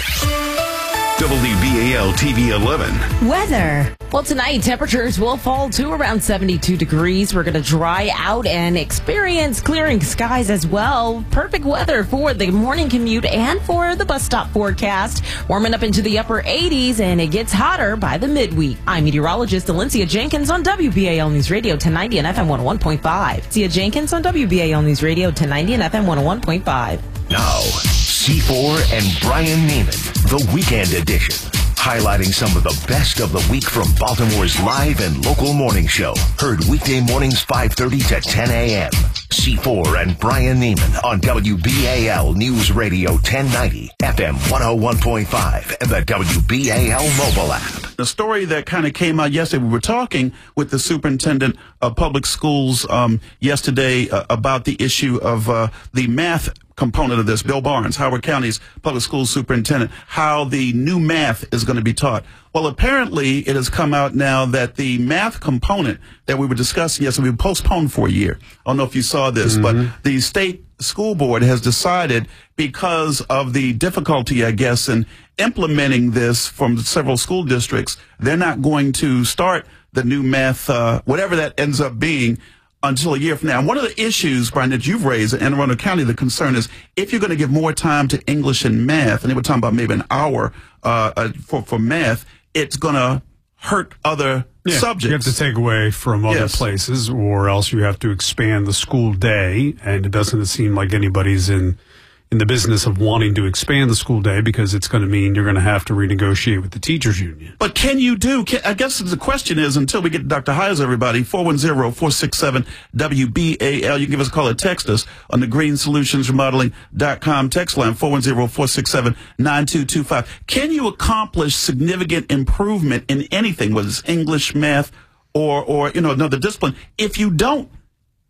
W B A L T V eleven. Weather. Well, tonight, temperatures will fall to around seventy-two degrees. We're going to dry out and experience clearing skies as well. Perfect weather for the morning commute and for the bus stop forecast. Warming up into the upper eighties, and it gets hotter by the midweek. I'm meteorologist Alencia Jenkins on W B A L News Radio ten ninety and F M one oh one point five. Sia Jenkins on W B A L News Radio ten ninety and F M one oh one point five. Now, C four and Brian Neiman, the Weekend Edition, highlighting some of the best of the week from Baltimore's live and local morning show. Heard weekday mornings five thirty to ten a.m. C four and Brian Neiman on W B A L News Radio ten ninety, F M one oh one point five, and the W B A L mobile app. The story that kind of came out yesterday, we were talking with the superintendent of public schools um, yesterday uh, about the issue of uh, the math component of this. Bill Barnes, Howard County's public schools superintendent, how the new math is going to be taught. Well, apparently it has come out now that the math component that we were discussing yesterday, we postponed for a year. I don't know if you saw this, mm-hmm. but the state school board has decided, because of the difficulty, I guess, in implementing this from several school districts, they're not going to start the new math, uh, whatever that ends up being, until a year from now. And one of the issues, Brian, that you've raised in Anne Arundel County, the concern is if you're going to give more time to English and math, and they were talking about maybe an hour uh, uh, for, for math, it's going to hurt other yeah, subjects. You have to take away from other yes. places, or else you have to expand the school day, and it doesn't seem like anybody's in in the business of wanting to expand the school day, because it's going to mean you're going to have to renegotiate with the teachers union. But can you do, can, I guess the question is, until we get Doctor Heiser, everybody, four one zero, four six seven, W B A L. You can give us a call or text us on the green solutions remodeling dot com text line, four one zero, four six seven, nine two two five. Can you accomplish significant improvement in anything, whether it's English, math, or, or you know, another discipline, if you don't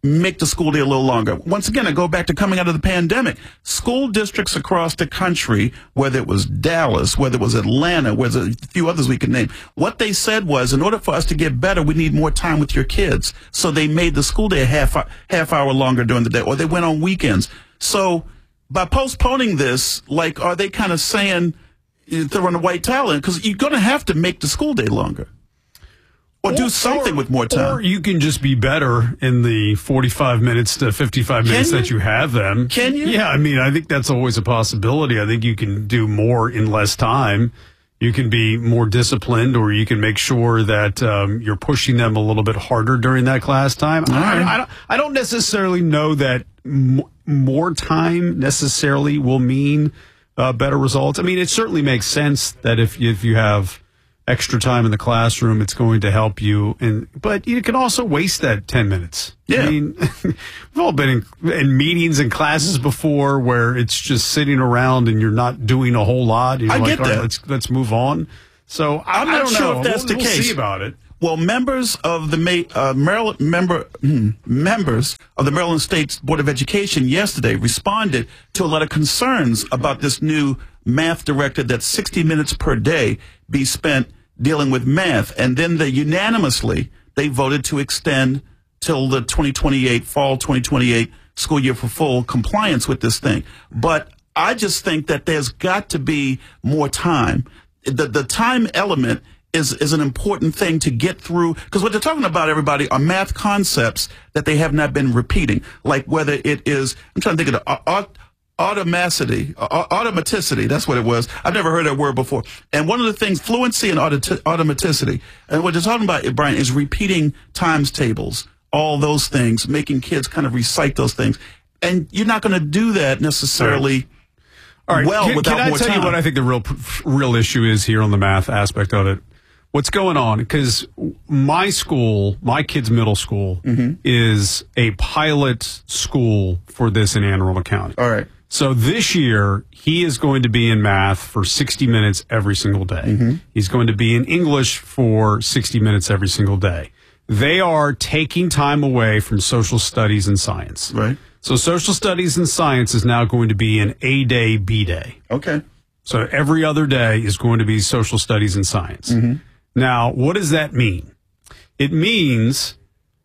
make the school day a little longer. Once again, I go back to coming out of the pandemic. School districts across the country, whether it was Dallas, whether it was Atlanta, whether a few others we could name, what they said was, in order for us to get better, we need more time with your kids. So they made the school day a half, half hour longer during the day, or they went on weekends. So by postponing this, like, are they kind of saying, throwing a white towel in? Because you're going to have to make the school day longer. Or, or do something or, with more time. Or you can just be better in the forty-five minutes to fifty-five minutes that you have them. Can you? Yeah, I mean, I think that's always a possibility. I think you can do more in less time. You can be more disciplined, or you can make sure that um, you're pushing them a little bit harder during that class time. All right. I, I, don't, I don't necessarily know that m- more time necessarily will mean uh, better results. I mean, it certainly makes sense that if if you have extra time in the classroom, it's going to help you. And but you can also waste that ten minutes. Yeah. I mean, we've all been in, in meetings and classes before where it's just sitting around and you're not doing a whole lot. You're I like, get all right, that. let's let's move on. So I, I'm I not don't sure know. if that's we'll, the we'll case see about it. Well, members of the Ma- uh, Maryland member hmm, members of the Maryland State Board of Education yesterday responded to a lot of concerns about this new math directive that sixty minutes per day be spent dealing with math, and then they unanimously they voted to extend till the twenty twenty-eight fall twenty twenty-eight school year for full compliance with this thing. But I just think that there's got to be more time. The the time element is is an important thing to get through, because what they're talking about, everybody, are math concepts that they have not been repeating, like whether it is, I'm trying to think of the uh, Automaticity, automaticity, that's what it was. I've never heard that word before. And one of the things, fluency and auto- automaticity, and what they're talking about, Brian, is repeating times tables, all those things, making kids kind of recite those things. And you're not going to do that necessarily all right. well can, without can I more tell time. you what I think the real real issue is here on the math aspect of it? What's going on? Because my school, my kid's middle school, mm-hmm. is a pilot school for this in Anne Arundel County. All right. So this year, he is going to be in math for sixty minutes every single day. Mm-hmm. He's going to be in English for sixty minutes every single day. They are taking time away from social studies and science. Right. So social studies and science is now going to be an A day, B day. Okay. So every other day is going to be social studies and science. Mm-hmm. Now, what does that mean? It means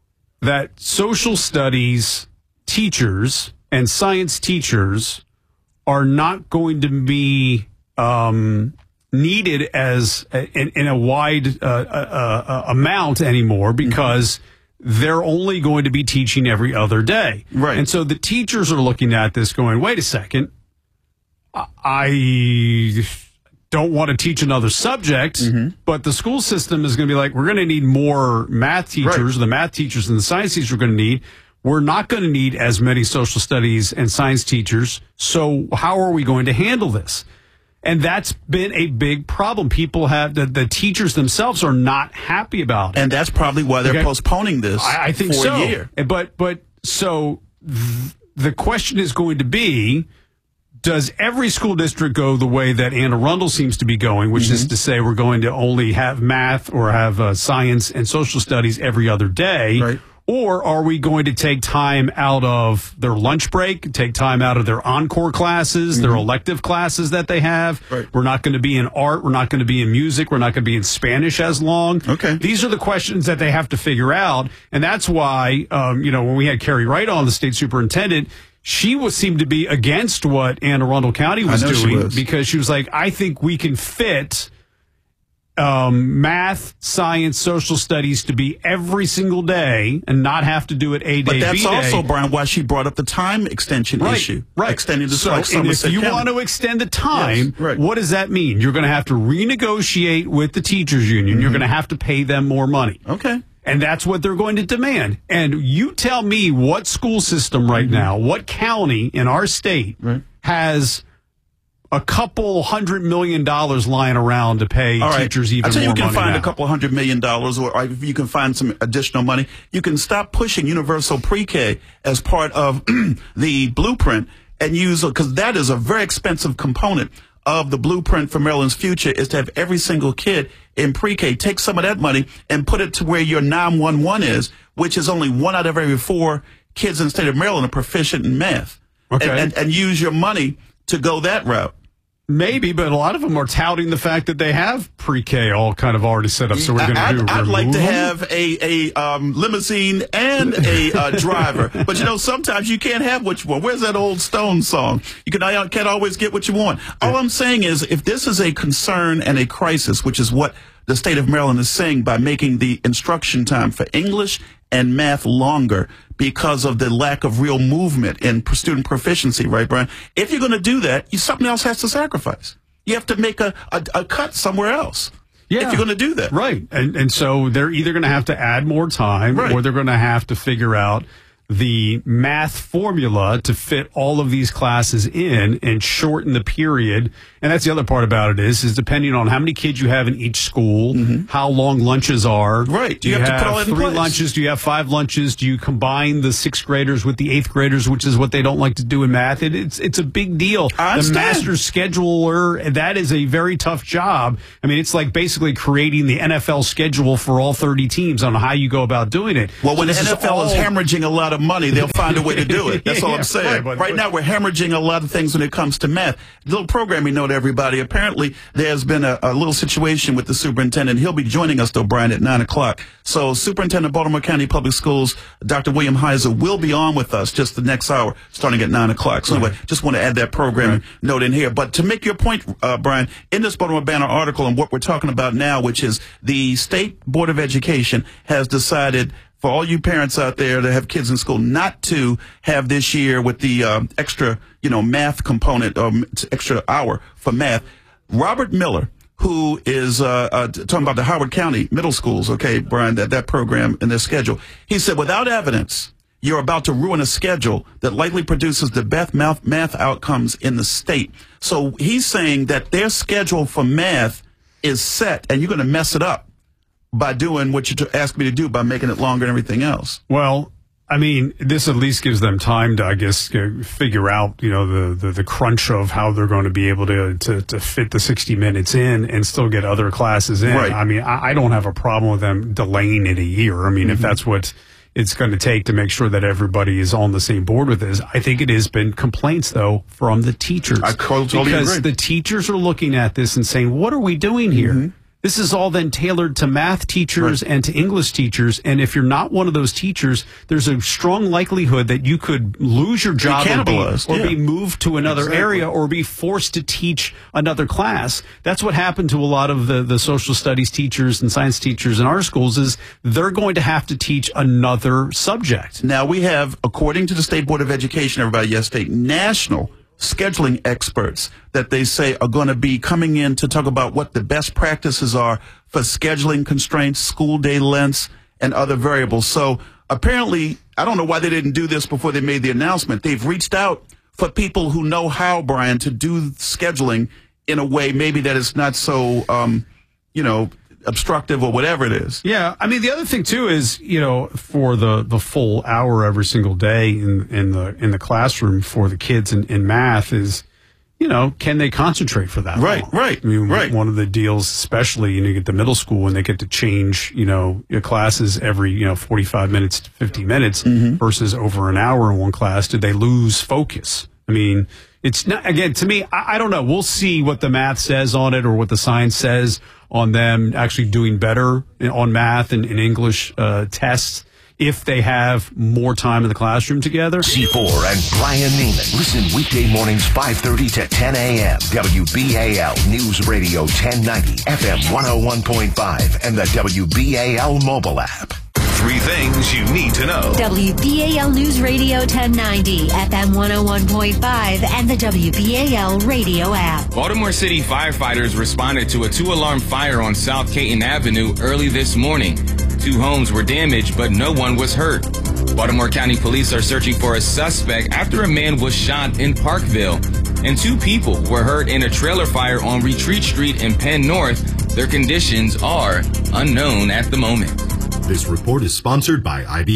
that social studies teachers and science teachers are not going to be um, needed as a, in, in a wide uh, uh, uh, amount anymore, because mm-hmm. they're only going to be teaching every other day. Right. And so the teachers are looking at this going, wait a second, I don't want to teach another subject, mm-hmm. but the school system is going to be like, we're going to need more math teachers. Right. The math teachers and the science teachers are going to need. We're not going to need as many social studies and science teachers. So how are we going to handle this? And that's been a big problem. People have, the, the teachers themselves are not happy about it. And that's probably why they're okay. postponing this I, I think for so. a year. But, but so th- the question is going to be, does every school district go the way that Anne Arundel seems to be going, which mm-hmm. is to say we're going to only have math or have uh, science and social studies every other day? Right. Or are we going to take time out of their lunch break, take time out of their encore classes, mm-hmm. their elective classes that they have? Right. We're not going to be in art. We're not going to be in music. We're not going to be in Spanish as long. Okay. These are the questions that they have to figure out. And that's why, um, you know, when we had Carrie Wright on, the state superintendent, she was seemed to be against what Anne Arundel County was doing, was. because she was like, I think we can fit um, math, science, social studies to be every single day and not have to do it A day, But that's B day. also, Brian, why she brought up the time extension right, issue. Right. Extending the so, like and if Somerset you County. want to extend the time, yes, right. what does that mean? You're going to have to renegotiate with the teachers union. Mm-hmm. You're going to have to pay them more money. Okay. And that's what they're going to demand. And you tell me what school system right mm-hmm. now, what county in our state right. has a couple hundred million dollars lying around to pay All right. teachers even I tell more you, you can money find now. a couple hundred million dollars, or if you can find some additional money, you can stop pushing universal pre-K as part of the blueprint and use, because that is a very expensive component of the blueprint for Maryland's future, is to have every single kid in pre-K take some of that money and put it to where your nine one one is, which is only one out of every four kids in the state of Maryland are proficient in math. Okay. And, and, and use your money to go that route. Maybe, but a lot of them are touting the fact that they have pre-K all kind of already set up. So we're going to I'd, do. I'd like to them? have a a um, limousine and a uh, driver, but you know sometimes you can't have what you want. Where's that old Stone song? You can I can't always get what you want. All I'm saying is, if this is a concern and a crisis, which is what the state of Maryland is saying by making the instruction time for English and math longer because of the lack of real movement in student proficiency, right, Brian? If you're going to do that, you, something else has to sacrifice. You have to make a, a, a cut somewhere else. Yeah. If you're going to do that. Right. And and so they're either going to have to add more time right. or they're going to have to figure out the math formula to fit all of these classes in and shorten the period. And that's the other part about it is, is depending on how many kids you have in each school, mm-hmm. how long lunches are. Right. Do you, you have, have to put all in three place. lunches? Do you have five lunches? Do you combine the sixth graders with the eighth graders, which is what they don't like to do in math? It, it's it's a big deal. I the understand. master scheduler, that is a very tough job. I mean, it's like basically creating the N F L schedule for all thirty teams on how you go about doing it. Well, when so the N F L is, is hemorrhaging a lot of money, they'll find a way to do it. That's all yeah, I'm saying. Right, but, right but, now, we're hemorrhaging a lot of things when it comes to math. A little programming note, everybody. Apparently, there's been a, a little situation with the superintendent. He'll be joining us, though, Brian, at nine o'clock. So, Superintendent of Baltimore County Public Schools, Doctor William Heiser, will be on with us just the next hour, starting at nine o'clock. So, anyway, just want to add that programming right. note in here. But to make your point, uh, Brian, in this Baltimore Banner article and what we're talking about now, which is the State Board of Education has decided for all you parents out there that have kids in school, not to have this year with the uh, extra, you know, math component or extra hour for math. Robert Miller, who is uh, uh, talking about the Howard County middle schools, okay, Brian, that, that program and their schedule. He said, without evidence, you're about to ruin a schedule that likely produces the best math, math outcomes in the state. So he's saying that their schedule for math is set, and you're going to mess it up by doing what you asked me to do, by making it longer and everything else. Well, I mean, this at least gives them time to, I guess, figure out, you know, the, the, the crunch of how they're going to be able to, to, to fit the sixty minutes in and still get other classes in. Right. I mean, I, I don't have a problem with them delaying it a year. I mean, mm-hmm. if that's what it's going to take to make sure that everybody is on the same board with this. I think it has been complaints, though, from the teachers. I totally because agree. the teachers are looking at this and saying, what are we doing here? Mm-hmm. This is all then tailored to math teachers right. and to English teachers. And if you're not one of those teachers, there's a strong likelihood that you could lose your job or, be, or yeah. be moved to another exactly. area or be forced to teach another class. That's what happened to a lot of the, the social studies teachers and science teachers in our schools is they're going to have to teach another subject. Now we have, according to the State Board of Education, everybody, yes, state national scheduling experts that they say are going to be coming in to talk about what the best practices are for scheduling constraints, school day lengths, and other variables. So apparently, I don't know why they didn't do this before they made the announcement. They've reached out for people who know how, Brian, to do scheduling in a way maybe that is not so, um, you know, obstructive or whatever it is. Yeah, I mean the other thing too is, you know, for the the full hour every single day in in the in the classroom for the kids in, in math is, you know, can they concentrate for that right, long? Right, I mean, right. One of the deals, especially you know, you get the middle school when they get to change, you know, your classes every, you know, forty-five minutes to fifty minutes mm-hmm. versus over an hour in one class. Did they lose focus? I mean, it's not, again, to me, I, I don't know. We'll see what the math says on it or what the science says on them actually doing better on math and, and English uh, tests if they have more time in the classroom together. C four and Brian Neiman. Listen weekday mornings five thirty to ten a.m. W B A L News Radio ten ninety, F M one oh one point five, and the W B A L mobile app. Three things you need to know. W B A L News Radio ten ninety, F M one oh one point five, and the W B A L radio app. Baltimore City firefighters responded to a two-alarm fire on South Caton Avenue early this morning. Two homes were damaged, but no one was hurt. Baltimore County Police are searching for a suspect after a man was shot in Parkville. And two people were hurt in a trailer fire on Retreat Street in Penn North. Their conditions are unknown at the moment. This report is sponsored by I B M.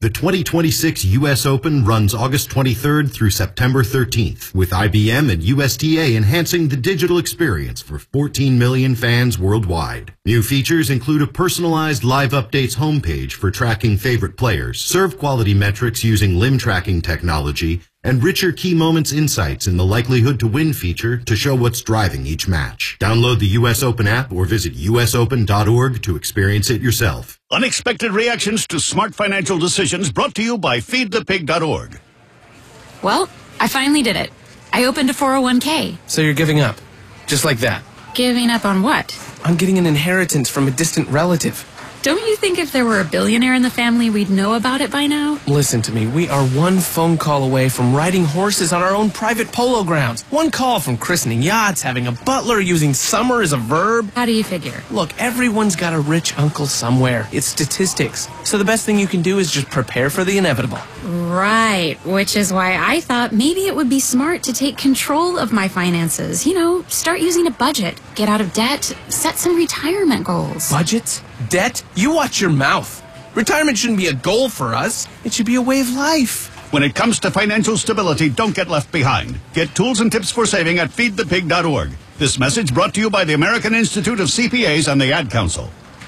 The twenty twenty-six U S Open runs August twenty-third through September thirteenth, with I B M and U S T A enhancing the digital experience for fourteen million fans worldwide. New features include a personalized live updates homepage for tracking favorite players, serve quality metrics using limb tracking technology, and richer key moments insights in the likelihood to win feature to show what's driving each match. Download the U S Open app or visit U S open dot org to experience it yourself. Unexpected reactions to smart financial decisions brought to you by feed the pig dot org. Well, I finally did it. I opened a four oh one k. So you're giving up? Just like that? Giving up on what? On getting an inheritance from a distant relative. Don't you think if there were a billionaire in the family, we'd know about it by now? Listen to me. We are one phone call away from riding horses on our own private polo grounds. One call from christening yachts, having a butler, using summer as a verb. How do you figure? Look, everyone's got a rich uncle somewhere. It's statistics. So the best thing you can do is just prepare for the inevitable. Right, which is why I thought maybe it would be smart to take control of my finances. You know, start using a budget, get out of debt, set some retirement goals. Budgets? Debt? You watch your mouth. Retirement shouldn't be a goal for us. It should be a way of life. When it comes to financial stability, don't get left behind. Get tools and tips for saving at feed the pig dot org. This message brought to you by the American Institute of C P As and the Ad Council.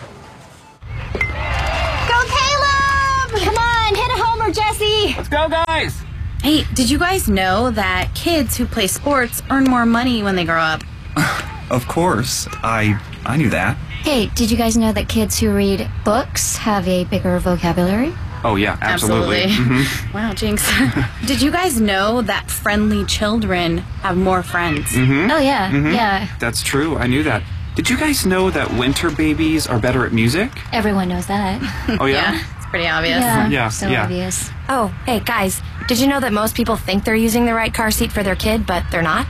Go Caleb! Come on, hit a homer, Jesse! Let's go, guys! Hey, did you guys know that kids who play sports earn more money when they grow up? Of course. I I knew that. Hey, did you guys know that kids who read books have a bigger vocabulary? Oh, yeah, absolutely. Absolutely. Mm-hmm. Wow, Jinx. Did you guys know that friendly children have more friends? Mm-hmm. Oh, yeah, Mm-hmm. yeah. That's true. I knew that. Did you guys know that winter babies are better at music? Everyone knows that. Oh, yeah? Yeah, it's pretty obvious. Yeah, Yeah, so yeah. obvious. Oh, hey, guys, did you know that most people think they're using the right car seat for their kid, but they're not?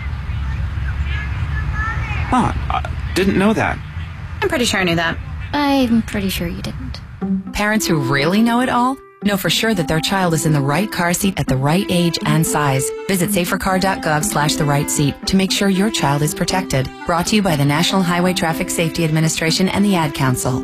Huh, I didn't know that. I'm pretty sure I knew that. I'm pretty sure you didn't. Parents who really know it all know for sure that their child is in the right car seat at the right age and size. Visit safercar.gov slash the right seat to make sure your child is protected. Brought to you by the National Highway Traffic Safety Administration and the Ad Council.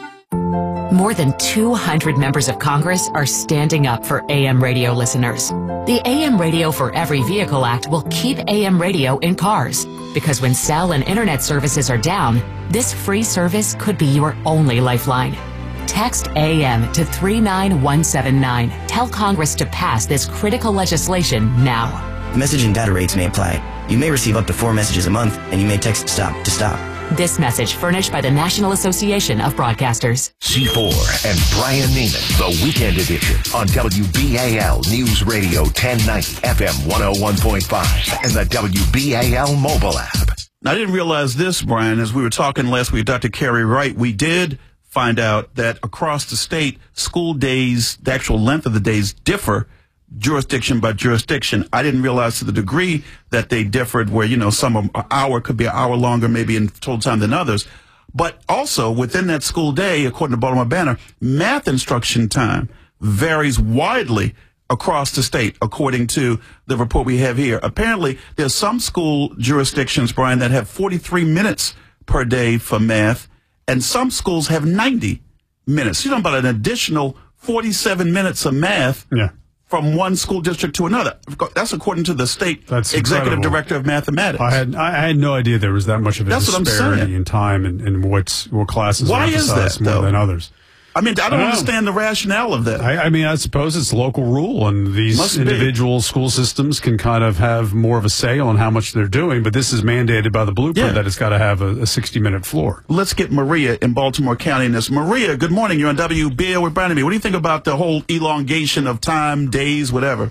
More than two hundred members of Congress are standing up for A M radio listeners. The A M Radio for Every Vehicle Act will keep A M radio in cars, because when cell and internet services are down, this free service could be your only lifeline. Text A M to three nine one seven nine. Tell Congress to pass this critical legislation now. Message and data rates may apply. You may receive up to four messages a month, and you may text STOP to stop. This message furnished by the National Association of Broadcasters. C four and Brian Neiman, the Weekend Edition on W B A L News Radio ten ninety, F M one oh one point five, and the W B A L mobile app. Now, I didn't realize this, Brian, as we were talking last week with Doctor Carrie Wright, we did find out that across the state, school days, the actual length of the days differ jurisdiction by jurisdiction. I didn't realize to the degree that they differed where, you know, some an hour could be an hour longer maybe in total time than others. But also within that school day, according to Baltimore Banner, math instruction time varies widely across the state, according to the report we have here. Apparently, there's some school jurisdictions, Brian, that have forty-three minutes per day for math, and some schools have ninety minutes. You know, about an additional forty-seven minutes of math. Yeah. From one school district to another. That's according to the state That's executive incredible. director of mathematics. I had I had no idea there was that much of a That's what I'm disparity saying. in time and, and what's, what classes Why are is emphasized that, more though? than others. I mean, I don't, I don't know. understand the rationale of that. I, I mean, I suppose it's local rule, and these Must be. individual school systems can kind of have more of a say on how much they're doing, but this is mandated by the blueprint Yeah. that it's got to have a sixty-minute floor. Let's get Maria in Baltimore County in this. Maria, good morning. You're on W B A L with Brian and me. What do you think about the whole elongation of time, days, whatever?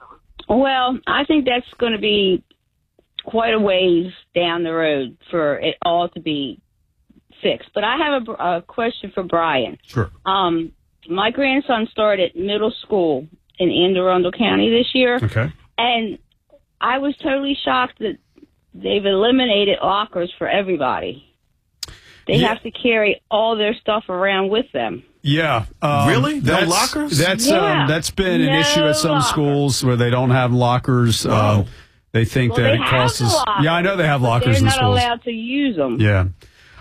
Well, I think that's going to be quite a ways down the road for it all to be fixed. But I have a, a question for Brian. Sure. Um, my grandson started middle school in Anne Arundel County this year. Okay. And I was totally shocked that they've eliminated lockers for everybody. They Yeah. have to carry all their stuff around with them. Yeah. Um, Really? No that's- lockers? That's Yeah. um, that's been an No issue at some lockers. schools where they don't have lockers. Wow. Um, they think Well, that they it costs have us. the lockers, Yeah, I know they have but lockers they're in not schools. allowed to use them. Yeah.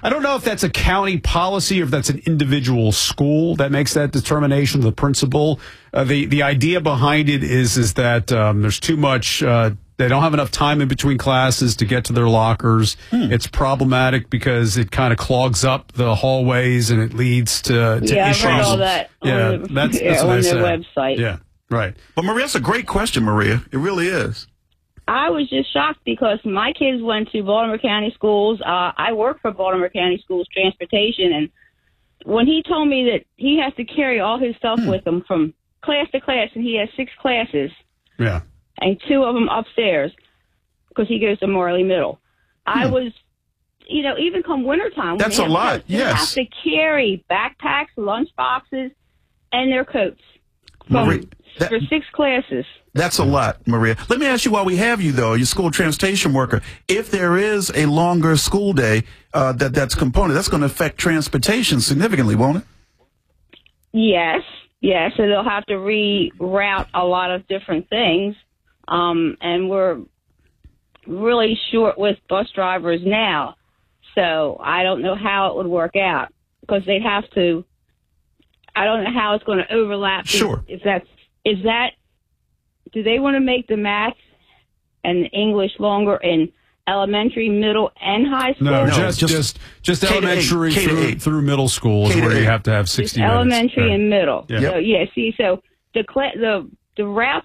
I don't know if that's a county policy or if that's an individual school that makes that determination, the principal. Uh, the, the idea behind it is, is that um, there's too much, uh, they don't have enough time in between classes to get to their lockers. Hmm. It's problematic because it kind of clogs up the hallways and it leads to, to yeah, issues. I read all that yeah, on, the, that's, yeah, that's on what I their said. website. Yeah, right. But Maria, that's a great question, Maria. It really is. I was just shocked because my kids went to Baltimore County Schools. Uh, I work for Baltimore County Schools Transportation, and when he told me that he has to carry all his stuff hmm. with him from class to class, and he has six classes, yeah, and two of them upstairs because he goes to Morley Middle. Hmm. I was, you know, even come wintertime, that's a lot. They yes, have to carry backpacks, lunch boxes, and their coats from, Maria, that, for six classes. That's a lot, Maria. Let me ask you while we have you, though, your school transportation worker, if there is a longer school day uh, that that's component, that's going to affect transportation significantly, won't it? Yes, yes. So they'll have to reroute a lot of different things. Um, and we're really short with bus drivers now. So I don't know how it would work out because they'd have to, I don't know how it's going to overlap. Sure. If that's, is that, do they want to make the math and English longer in elementary, middle, and high school? No, just just just, just elementary through, through middle school is where you have to have sixty just minutes. Elementary right. and middle. Yeah. So yeah, see, so the cl- the the routes